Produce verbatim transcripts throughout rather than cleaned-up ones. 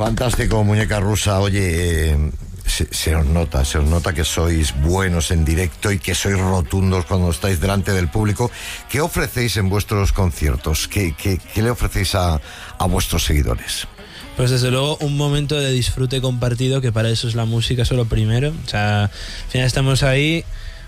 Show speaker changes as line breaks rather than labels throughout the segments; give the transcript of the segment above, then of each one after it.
Fantástico, Muñeca Rusa. Oye, eh, se, se os nota, se os nota que sois buenos en directo y que sois rotundos cuando estáis delante del público. ¿Qué ofrecéis en vuestros conciertos? ¿Qué, qué, qué le ofrecéis a, a vuestros seguidores?
Pues desde luego un momento de disfrute compartido, que para eso es la música, eso es lo primero. O sea, al final estamos ahí,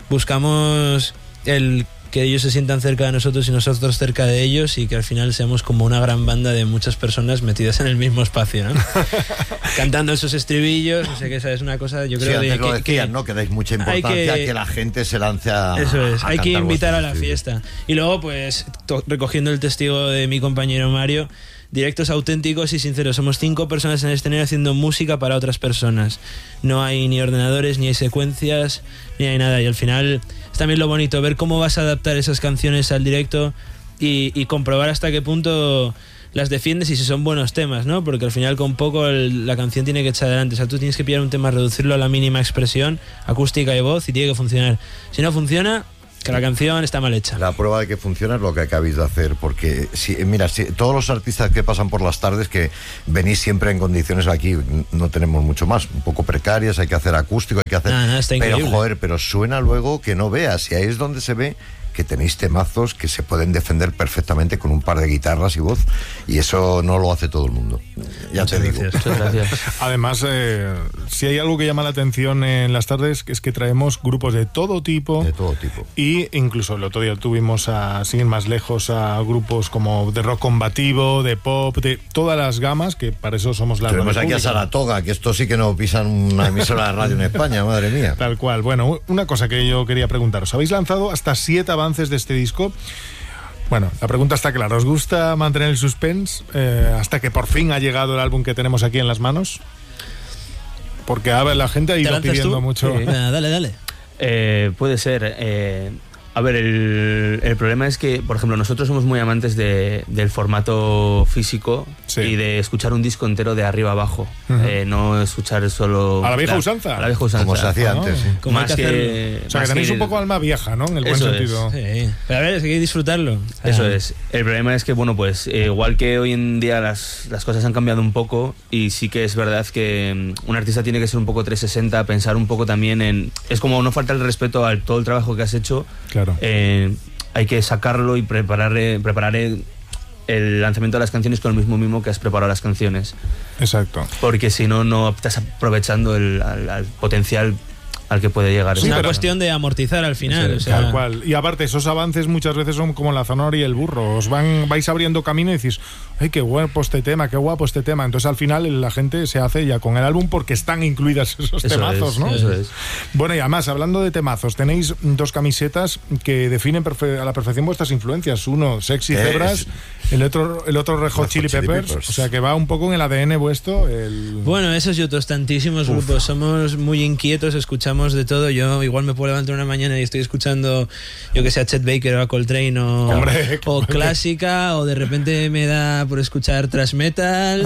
buscamos el que ellos se sientan cerca de nosotros y nosotros cerca de ellos, y que al final seamos como una gran banda de muchas personas metidas en el mismo espacio, ¿no? Cantando esos estribillos. O sea, que esa es una cosa, yo creo,
sí,
de,
lo
que,
decías,
que
¿no? Que dais mucha importancia
que,
a que la gente se lance a
eso es,
a
hay que invitar a la
estribillos.
fiesta. Y luego, pues, to- recogiendo el testigo de mi compañero Mario, directos auténticos y sinceros. Somos cinco personas en el escenario haciendo música para otras personas. No hay ni ordenadores, ni hay secuencias, ni hay nada. Y al final es también lo bonito, ver cómo vas a adaptar esas canciones al directo y, y comprobar hasta qué punto las defiendes y si son buenos temas, ¿no? Porque al final con poco el, la canción tiene que echar adelante. O sea, tú tienes que pillar un tema, reducirlo a la mínima expresión acústica y voz, y tiene que funcionar. Si no funciona, que la canción está mal hecha.
La prueba de que funciona es lo que acabáis de hacer, porque si, mira, si, todos los artistas que pasan por las tardes, que venís siempre en condiciones aquí, no tenemos mucho más, un poco precarias, hay que hacer acústico, hay que hacer...
Nah, nah, está
pero
increíble.
joder, pero suena luego que no veas, y ahí es donde se ve que tenéis temazos que se pueden defender perfectamente con un par de guitarras y voz, y eso no lo hace todo el mundo. Ya
Muchas
te digo.
gracias, muchas gracias.
Además, eh, si hay algo que llama la atención en las tardes, es que traemos grupos de todo tipo.
De todo tipo.
Y incluso el otro día tuvimos, a, sin ir más lejos, a grupos como de rock combativo, de pop, de todas las gamas, que para eso somos la
Tenemos
radio
aquí a
pública.
Saratoga, que esto sí que no pisan una emisora de radio en España, madre mía.
Tal cual. Bueno, una cosa que yo quería preguntaros. Habéis lanzado hasta siete avances de este disco. Bueno, la pregunta está clara. ¿Os gusta mantener el suspense eh, hasta que por fin ha llegado el álbum que tenemos aquí en las manos? Porque a ver, la gente ha
¿Te
ido
lanzas
pidiendo
tú?
mucho.
Sí. Venga, dale, dale.
Eh, puede ser. Eh, a ver, el, el problema es que, por ejemplo, nosotros somos muy amantes de, del formato físico,
Sí.
y de escuchar un disco entero de arriba abajo.
Ujú.
eh, no escuchar solo...
¿A la vieja
la-
usanza?
A la vieja usanza.
Como se hacía
Ah,
antes, sí.
Como hay
Más
que
que,
hacerlo.
O sea, que
más
tenéis
que-
un poco alma vieja, ¿no? En el buen
Eso es.
sentido.
Sí. Pero a ver, es que hay que disfrutarlo.
Eso
Ah.
es. El problema es que, bueno, pues eh, igual que hoy en día las, las cosas han cambiado un poco, y sí que es verdad que mm, un artista tiene que ser un poco trescientos sesenta, pensar un poco también en... Es como no falta el respeto a todo el trabajo que has hecho.
Claro.
Eh, hay que sacarlo y preparar, eh, preparar el, el lanzamiento de las canciones con el mismo mimo que has preparado las canciones.
Exacto.
Porque si no, no estás aprovechando el al, al potencial al que puede llegar.
Es
esa
una
persona.
cuestión de amortizar al final.
Eso
O
es,
sea,
Tal cual. Y aparte, esos avances muchas veces son como la zanahoria y el burro. Os van, vais abriendo camino y decís, ay, qué guapo este tema, qué guapo este tema. Entonces al final la gente se hace ya con el álbum porque están incluidas esos
Eso
temazos,
es,
¿no?
Eso es.
Bueno, y además, hablando de temazos, tenéis dos camisetas que definen perfe- a la perfección vuestras influencias. Uno, Sexy
Es-
Zebras, el otro, el otro Red Hot
Red Hot
Chili
Chili
Peppers.
Peppers.
O sea, que va un poco en el A D N vuestro. El...
bueno, esos y otros tantísimos
Uf.
grupos. Somos muy inquietos, escuchamos de todo. Yo igual me puedo levantar una mañana y estoy escuchando, yo que sé, a Chet Baker o a Coltrane o,
Hombre,
o
hombre.
clásica, o de repente me da por escuchar thrash metal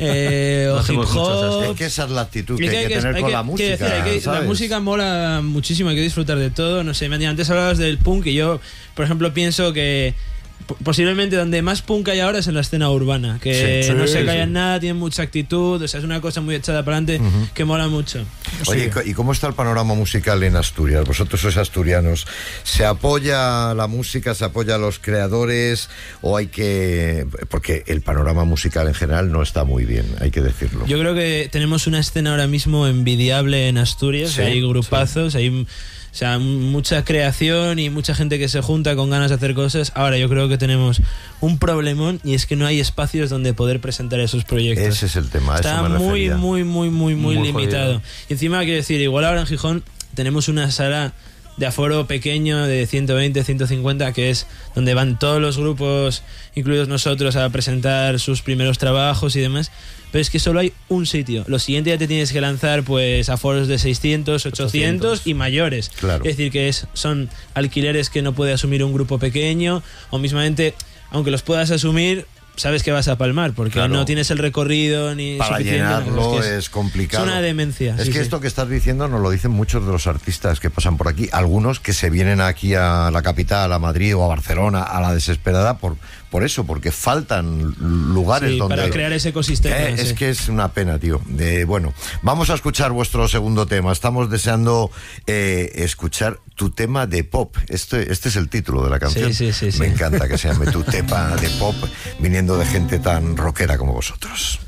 eh,
No
o hip
hacemos muchos
hop.
Es que esa es la actitud
Y
que hay que tener
hay
con
que-
la
que
música,
decir, hay que- la
¿sabes?
música mola muchísimo, hay que disfrutar de todo. No sé, antes hablabas del punk, y yo, por ejemplo, pienso que p- posiblemente donde más punk hay ahora es en la escena urbana, que
Sí, sí,
no se
sí.
callan nada, tienen mucha actitud, o sea, es una cosa muy echada para adelante que mola mucho.
Oye,
Sí.
¿y cómo está el panorama musical en Asturias? Vosotros sois asturianos. ¿Se apoya la música, se apoya a los creadores o hay que...? Porque el panorama musical en general no está muy bien, hay que decirlo.
Yo creo que tenemos una escena ahora mismo envidiable en Asturias,
Sí,
hay grupazos, hay... O sea, mucha creación y mucha gente que se junta con ganas de hacer cosas. Ahora yo creo que tenemos un problemón, y es que no hay espacios donde poder presentar esos proyectos.
Ese es el tema, a
Está
eso me
muy,
refería.
muy, muy, muy, muy,
Muy
limitado.
jodido.
Y encima quiero decir, igual ahora en Gijón tenemos una sala de aforo pequeño de ciento veinte, ciento cincuenta, que es donde van todos los grupos, incluidos nosotros, a presentar sus primeros trabajos y demás. Pero es que solo hay un sitio. Lo siguiente ya te tienes que lanzar pues a foros de seiscientos, ochocientos y mayores.
Claro.
Es decir, que es, son alquileres que no puede asumir un grupo pequeño, o mismamente, aunque los puedas asumir, sabes que vas a palmar, porque
Claro.
no tienes el recorrido ni
Para
suficiente.
llenarlo
Es
es,
que es-
complicado.
Es una demencia.
Es
sí,
que
sí.
esto que estás diciendo nos lo dicen muchos de los artistas que pasan por aquí. Algunos que se vienen aquí a la capital, a Madrid o a Barcelona, a la desesperada por, por eso, porque faltan lugares
Sí,
donde...
para crear ese ecosistema.
Eh,
sí.
Es que es una pena, tío. Eh, bueno, vamos a escuchar vuestro segundo tema. Estamos deseando eh, escuchar tu tema de pop. Este, este es el título de la canción.
Sí, sí, sí,
Me
sí.
encanta que se llame tu tema de pop, viniendo de gente tan rockera como vosotros.